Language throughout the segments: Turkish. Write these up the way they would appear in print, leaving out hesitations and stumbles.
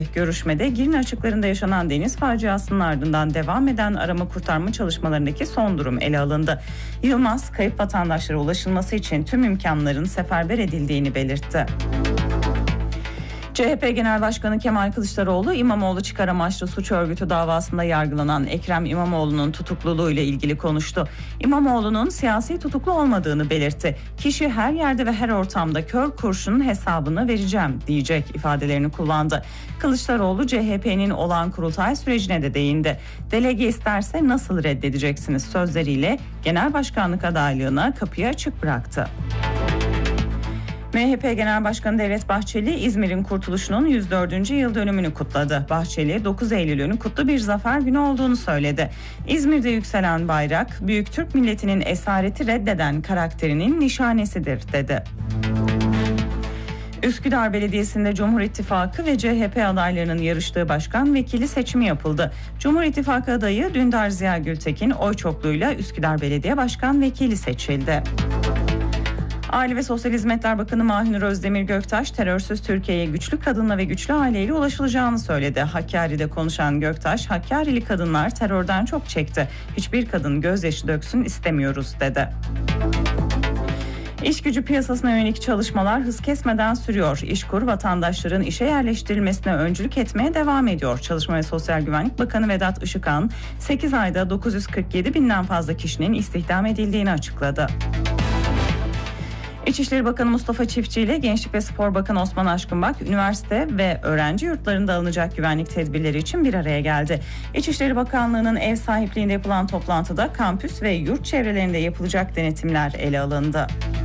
Görüşmede Girne açıklarında yaşanan deniz faciasının ardından devam eden arama kurtarma çalışmalarındaki son durum ele alındı. Yılmaz, kayıp vatandaşlara ulaşılması için tüm imkanların seferber edildiğini belirtti. CHP Genel Başkanı Kemal Kılıçdaroğlu, İmamoğlu çıkar amaçlı suç örgütü davasında yargılanan Ekrem İmamoğlu'nun tutukluluğu ile ilgili konuştu. İmamoğlu'nun siyasi tutuklu olmadığını belirtti. Kişi her yerde ve her ortamda kör kurşunun hesabını vereceğim diyecek ifadelerini kullandı. Kılıçdaroğlu CHP'nin olağan kurultay sürecine de değindi. Delege isterse nasıl reddedeceksiniz sözleriyle genel başkanlık adaylığına kapıyı açık bıraktı. MHP Genel Başkanı Devlet Bahçeli, İzmir'in kurtuluşunun 104. yıl dönümünü kutladı. Bahçeli, 9 Eylül'ün kutlu bir zafer günü olduğunu söyledi. İzmir'de yükselen bayrak, Büyük Türk milletinin esareti reddeden karakterinin nişanesidir, dedi. Üsküdar Belediyesi'nde Cumhur İttifakı ve CHP adaylarının yarıştığı başkan vekili seçimi yapıldı. Cumhur İttifakı adayı Dündar Ziya Gültekin oy çokluğuyla Üsküdar Belediye Başkan Vekili seçildi. Aile ve Sosyal Hizmetler Bakanı Mahinur Özdemir Göktaş, terörsüz Türkiye'ye güçlü kadınla ve güçlü aileyle ulaşılacağını söyledi. Hakkari'de konuşan Göktaş, Hakkari'li kadınlar terörden çok çekti. Hiçbir kadın gözyaşı döksün istemiyoruz, dedi. İş gücü piyasasına yönelik çalışmalar hız kesmeden sürüyor. İşkur, vatandaşların işe yerleştirilmesine öncülük etmeye devam ediyor. Çalışma ve Sosyal Güvenlik Bakanı Vedat Işıkhan, 8 ayda 947 binden fazla kişinin istihdam edildiğini açıkladı. İçişleri Bakanı Mustafa Çiftçi ile Gençlik ve Spor Bakanı Osman Aşkınbak, üniversite ve öğrenci yurtlarında alınacak güvenlik tedbirleri için bir araya geldi. İçişleri Bakanlığı'nın ev sahipliğinde yapılan toplantıda kampüs ve yurt çevrelerinde yapılacak denetimler ele alındı.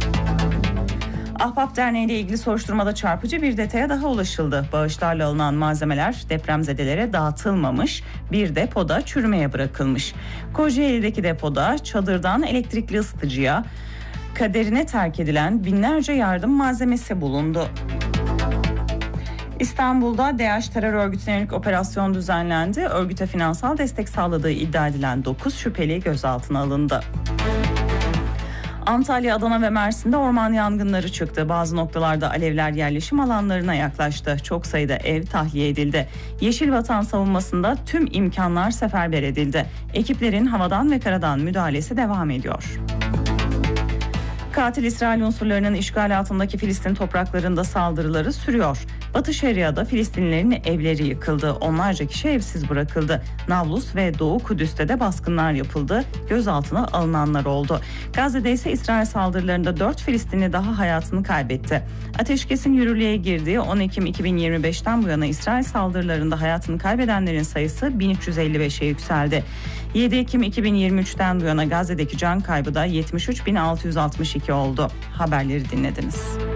Ahbap Derneği ile ilgili soruşturmada çarpıcı bir detaya daha ulaşıldı. Bağışlarla alınan malzemeler depremzedelere dağıtılmamış, bir depoda çürümeye bırakılmış. Kocaeli'deki depoda çadırdan elektrikli ısıtıcıya, kaderine terk edilen binlerce yardım malzemesi bulundu. İstanbul'da DAEŞ terör örgütüne yönelik operasyon düzenlendi. Örgüte finansal destek sağladığı iddia edilen 9 şüpheli gözaltına alındı. Antalya, Adana ve Mersin'de orman yangınları çıktı. Bazı noktalarda alevler yerleşim alanlarına yaklaştı. Çok sayıda ev tahliye edildi. Yeşil Vatan savunmasında tüm imkanlar seferber edildi. Ekiplerin havadan ve karadan müdahalesi devam ediyor. Katil İsrail unsurlarının işgal altındaki Filistin topraklarında saldırıları sürüyor. Batı Şeria'da Filistinlilerin evleri yıkıldı. Onlarca kişi evsiz bırakıldı. Nablus ve Doğu Kudüs'te de baskınlar yapıldı. Gözaltına alınanlar oldu. Gazze'de ise İsrail saldırılarında 4 Filistinli daha hayatını kaybetti. Ateşkesin yürürlüğe girdiği 10 Ekim 2025'ten bu yana İsrail saldırılarında hayatını kaybedenlerin sayısı 1355'e yükseldi. 7 Ekim 2023'ten bu yana Gazze'deki can kaybı da 73.662 oldu. Haberleri dinlediniz.